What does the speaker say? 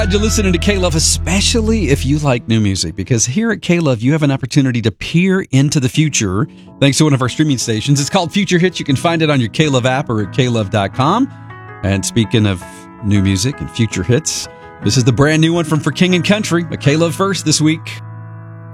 Glad you're listening to K-Love, especially if you like new music, because here at K-Love, you have an opportunity to peer into the future thanks to one of our streaming stations. It's called Future Hits. You can find it on your K-Love app or at klove.com. And speaking of new music and future hits, this is the brand new one from For King and Country, a K-Love first this week.